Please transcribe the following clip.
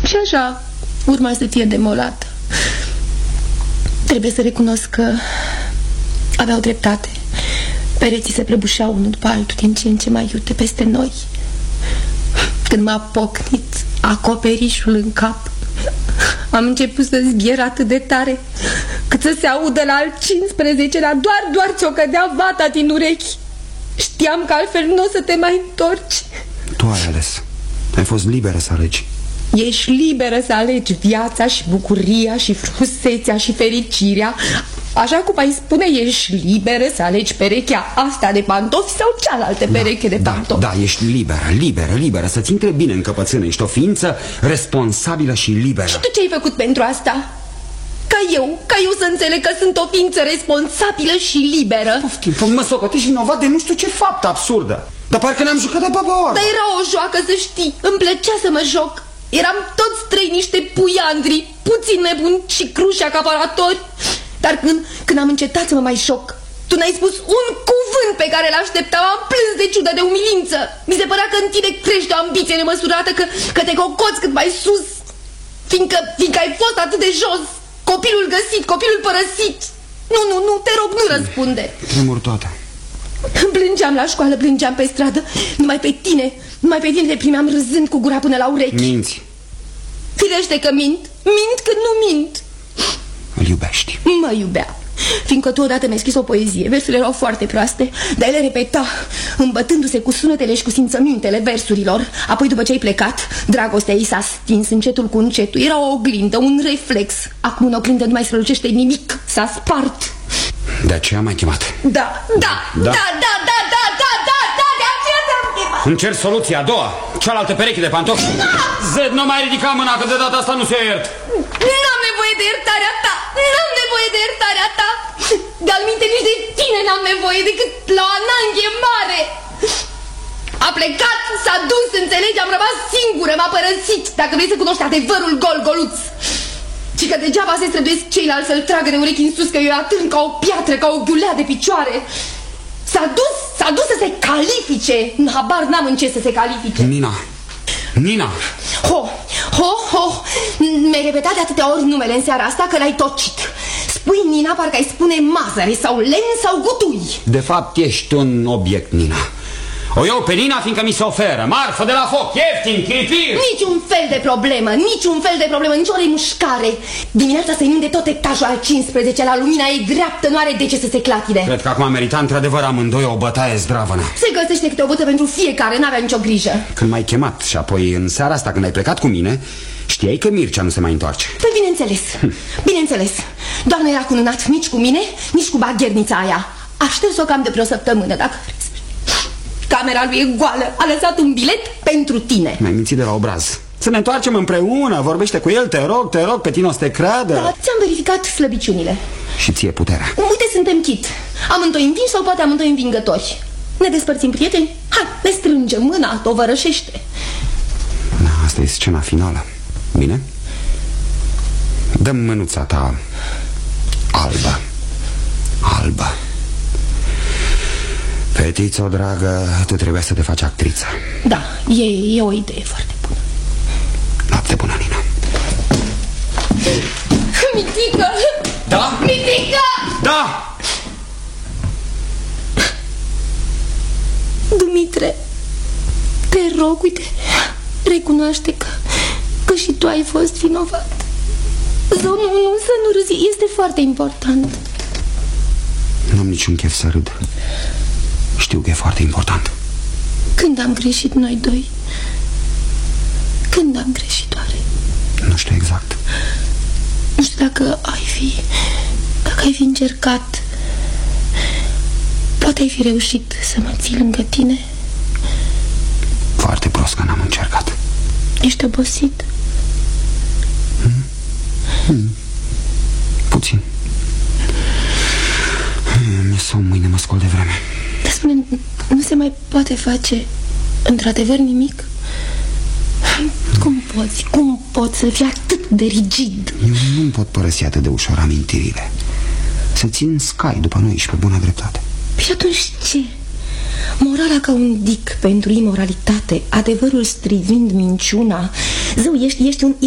Și așa urma să fie demolată. Trebuie să recunosc că aveau dreptate. Pereții se prăbușeau unul după altul din ce în ce mai iute peste noi. Când m-a pocnit acoperișul în cap, am început să zghier atât de tare cât să se audă la al 15-lea doar ți-o cădea vata din urechi. Știam că altfel nu o să te mai întorci. Tu ai ales. Ai fost liberă să alegi. Ești liberă să alegi viața și bucuria și frumusețea și fericirea. Așa cum ai spune, ești liberă să alegi perechea asta de pantofi sau cealaltă pereche de pantofi. Da, ești liberă să-ți intre bine în căpățână. Ești o ființă responsabilă și liberă. Și tu ce ai făcut pentru asta? Ca eu să înțeleg că sunt o ființă responsabilă și liberă. Poftim, mă socotești vinovat de nu știu ce faptă absurdă. Dar parcă ne-am jucat de baba oară. Dar era o joacă, să știi. Îmi plăcea să mă joc. Eram toți trei niște puiandri, puțin nebuni și cruși acaparatori. Dar când am încetat să mă mai joc, tu n-ai spus un cuvânt pe care l-așteptam. Am plâns de ciudă, de umilință. Mi se părea că în tine crește o ambiție nemăsurată, că te cocoți cât mai sus, Fiindcă ai fost atât de jos. Copilul găsit, copilul părăsit. Nu, te rog, nu răspunde. Tremur toată. Plângeam la școală, plângeam pe stradă. Numai pe tine te primeam râzând cu gura până la urechi. Minți. Firește că mint când nu mint. Îl iubești. Mă iubea. Fiindcă tu odată mi-ai scris o poezie. Versurile erau foarte proaste, dar el le repeta, îmbătându-se cu sunetele și cu simțămintele versurilor. Apoi, după ce ai plecat, dragostea ei s-a stins încetul cu încetul. Era o oglindă, un reflex. Acum în oglindă nu mai strălucește nimic. S-a spart. De aceea m-ai chemat. Da, de aceea te-am chemat. Îmi cer soluția a doua, cealaltă pereche de pantofi. Zed, nu mai ridica mâna, că de data asta nu se iert. N-am nevoie de iertarea ta. De-al minte, nici de tine n-am nevoie, decât la o ananghie mare. A plecat, s-a dus, înțelegi, am rămas singură, m-a părăsit. Dacă vrei să cunoști adevărul, gol-goluț. Și că degeaba se străduiesc ceilalți să-l tragă de urechi în sus, că eu atârn ca o piatră, ca o ghiulea de picioare. S-a dus să se califice. Habar n-am în ce să se califice. Nina. Mi-ai repetat de atâtea ori numele în seara asta că l-ai tocit. Spui Nina, parcă ai spune mazăre sau len sau gutui. De fapt ești un obiect, Nina. O iau pe Nina fiindcă mi se oferă marfă de la foc, ieftin, chiripir. Niciun fel de problemă, nicio remușcare. Dimineața se ninde tot etajul al 15-lea, lumina ei dreaptă, nu are de ce să se clatine. Cred că acum a meritat într-adevăr amândoi o bătaie zdravănă. Se găsește câte o bătă pentru fiecare, n-avea nicio grijă. Când m-ai chemat și apoi în seara asta când ai plecat cu mine, știai că Mircea nu se mai întoarce. Păi bineînțeles. Doar nu era cununat nici cu mine, nici cu baghernița aia. Aș șters-o cam de vreo săptămână, dacă vreți. Camera lui e goală, a lăsat un bilet pentru tine. Mi-ai mințit de la obraz. Să ne întoarcem împreună, vorbește cu el, te rog, pe tine o să te creadă. Da, ți-am verificat slăbiciunile. Și ție puterea. Uite, suntem chit. Amândoi învinși sau poate amândoi învingători. Ne despărțim, prieteni? Hai, ne strângem mâna, tovărășește. Da, asta e scena finală. Bine? Dă-mi mânuța ta albă. Fetițo dragă, tu trebuia să te faci actriță. Da, e o idee foarte bună. Noapte bună, Nina. Mitică! Da? Mitică! Da! Dumitre, te rog, uite, recunoaște că și tu ai fost vinovat. Să nu râzi, este foarte important. Nu am niciun chef să râd. Știu că e foarte important. Când am greșit noi doi? Când am greșit, oare? Nu știu exact. Nu știu dacă ai fi încercat. Poate ai fi reușit să mă ții lângă tine. Foarte prost că n-am încercat. Ești obosit? Puțin. Mi-e somn, mâine mă scol de vreme. Dar spune, nu se mai poate face într-adevăr nimic? Cum poți să fii atât de rigid? Eu nu pot părăsi atât de ușor amintirile. Să țin scai după noi și pe bună dreptate. Păi și atunci ce? Morala ca un dic pentru imoralitate, adevărul strivind minciuna. Zău, ești un